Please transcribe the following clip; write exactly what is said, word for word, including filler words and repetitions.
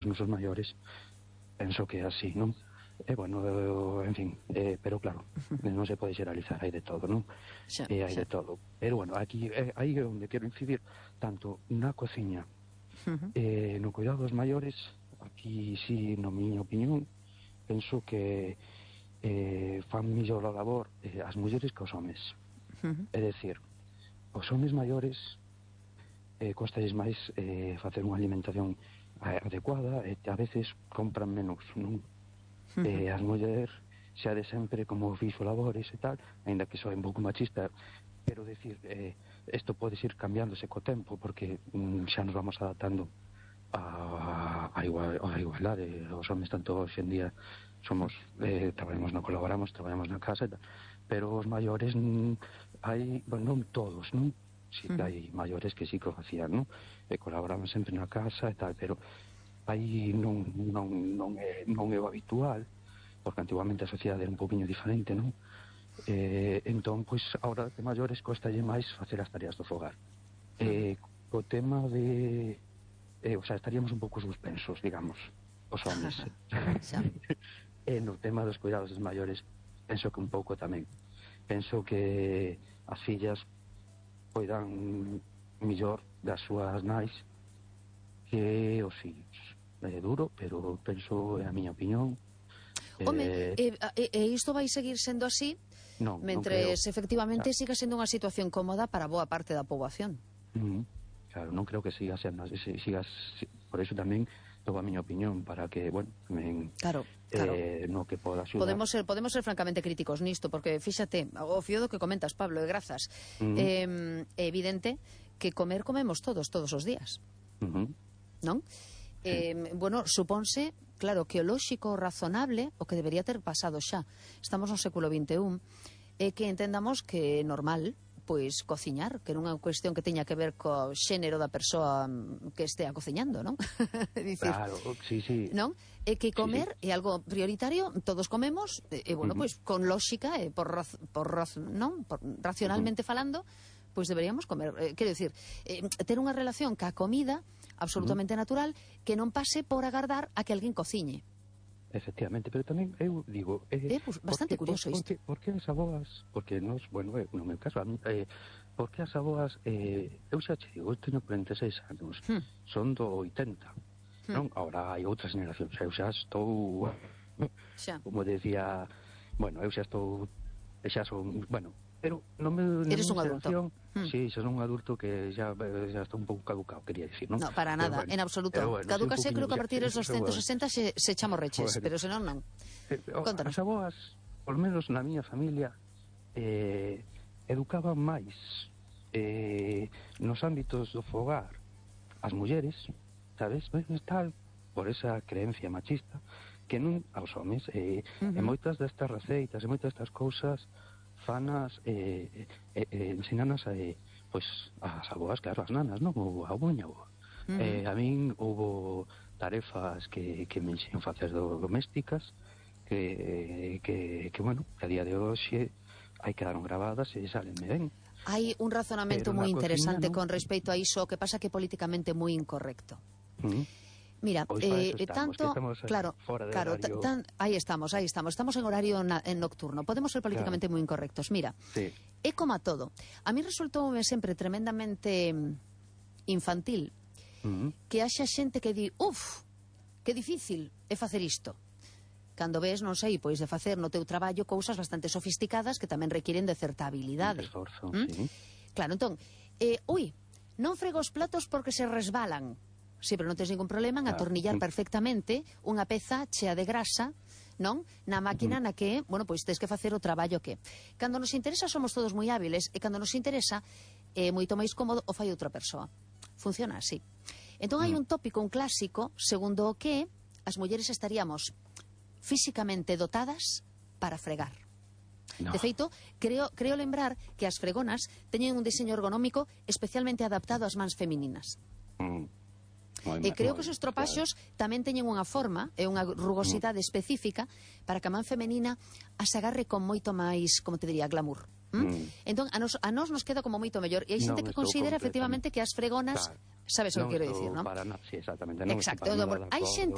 nosos maiores, penso que é así, non? E, bueno, en fin, eh, pero claro, non se pode xeralizar, hai de todo, non? Xa, E hai xa. de todo. Pero, bueno, aquí, eh, aí é onde quero incidir, tanto na cociña, Uh-huh. eh, no cuidado dos maiores, aquí, sí, na miña opinión, penso que eh, fan millor a labor eh, as mulleres que os homes. Uh-huh. É dicir, os homes maiores eh, costalles máis eh, facer unha alimentación adecuada e a veces compran menos, non? Uh-huh. Eh, as mulleres xa de sempre como fixo labores e tal, ainda que soe un pouco machista, pero decir, eh, isto pode ir cambiándose co tempo, porque mm, xa nos vamos adaptando a, a, igual, a igualdade. Os homens tanto hoxe en día somos, eh, traballamos, non colaboramos, traballamos na casa e tal, pero os maiores mm, hai, bueno, non todos, non? Si que hai maiores que sí que o facían, non? E colaboramos sempre na casa e tal, pero aí non, non, non, é, non é o habitual, porque antiguamente a sociedade era un poquinho diferente, non? Eh, entón, pois, agora de maiores costalle máis facer as tareas do fogar. Eh, o tema de... Eh, o sea, estaríamos un pouco suspensos, digamos, os homens. E no tema dos cuidados dos maiores, penso que un pouco tamén. Penso que as fillas poidan millor das súas nais que os fillos. É duro, pero penso, é a miña opinión. Home, e, e, e isto vai seguir sendo así non, mentres non efectivamente claro. siga sendo unha situación cómoda para boa parte da poboación. Mm, claro, non creo que siga sendo así, siga, por eso tamén dou a miña opinión para que, bueno, men, claro, claro. Eh, no que poda axudar. Podemos ser, podemos ser francamente críticos nisto, porque fíxate, o fío do que comentas, Pablo, e grazas. Mm-hmm. Eh, é evidente que comer comemos todos, todos os días. Mm-hmm. Non? Sí. Eh, bueno, supónse, claro, que o lóxico, o razonable, o que debería ter pasado xa, estamos no século vinte e un, é que entendamos que é normal, pois, cociñar, que non é unha cuestión que teña que ver co xénero da persoa que estea cociñando, non? Dicir, claro, sí, sí. Non? É que comer sí, sí. é algo prioritario, todos comemos, e, e bueno, uh-huh. pois, con lóxica, e por, raz, por, raz, non? por racionalmente uh-huh. falando, pois deberíamos comer. Eh, quero dicir, eh, ter unha relación ca comida absolutamente uh-huh. natural que non pase por agardar a que alguén cociñe. Efectivamente, pero tamén eu digo... É eh, pues, bastante porque, curioso isto. Por que as aboas, porque nos, bueno, eh, no meu caso, a mí, eh, por que as aboas, eh, eu xa che digo, eu teño cuarenta e seis anos, hmm. son do oitenta, hmm. non? Ahora hai outras generacións, eu xa estou, xa. como decía, bueno, eu xa estou, xa son, bueno... Pero no me, eres un adulto. Hmm. Sí, xa son un adulto que xa, xa está un pouco caducado, quería decir, non? No, para nada, bueno, en absoluto. Bueno, Cadúcase, creo que a partir dos ciento sesenta se, se chamos reches, bueno. Pero senón non. Eh, Contanos. As aboas, por menos na miña familia, eh, educaban máis eh, nos ámbitos do fogar as mulleres, sabes? Tal, por esa creencia machista, que non aos homes. Eh, uh-huh. E moitas destas receitas, e moitas destas cousas fanas, eh, eh, eh, ensinanas a, eh, pois, as aboas, claro, as nanas, non? Ou a uña, ou, uh-huh. eh, a min houbo tarefas que, que me enxeñan facer do, domésticas que, que, que, bueno, que a día de hoxe hai quedaron grabadas e salenme ben. Hai un razonamento moi interesante cocina, con respecto a iso, que pasa que políticamente moi incorrecto. Uh-huh. Mira, pois eh, estamos, tanto, claro, claro, tan, aí estamos, aí estamos, estamos en horario na, en nocturno, podemos ser políticamente claro. moi incorrectos. Mira, sí. É como a todo. A mí resultoume sempre tremendamente infantil uh-huh. que haxa xente que di, uff, que difícil é facer isto. Cando ves, non sei, pois de facer no teu traballo cousas bastante sofisticadas que tamén requiren de certa habilidade. Esforzo, ¿Mm? Sí. Claro, entón, eh, ui, non frego os platos porque se resbalan. Sí, pero non tens ningún problema en atornillar perfectamente unha peza chea de grasa, non? Na máquina na que, bueno, pois tens que facer o traballo que. Cando nos interesa somos todos moi hábiles e cando nos interesa é moito máis cómodo o fai outra persoa. Funciona así. Entón hai un tópico, un clásico, segundo o que as mulleres estaríamos físicamente dotadas para fregar. No. De feito, creo, creo lembrar que as fregonas teñen un diseño ergonómico especialmente adaptado ás mans femininas. Mm. E creo que os estropaxos tamén teñen unha forma e unha rugosidade mm. específica para que a man femenina as agarre con moito máis, como te diría, glamour. ¿Mm? Mm. Entón, a nos, a nos nos queda como moito mellor. E hai xente no, que considera efectivamente que as fregonas, claro. Sabes o que quero dicir, non? Para nada, sí, exactamente. Non exacto. Hai xente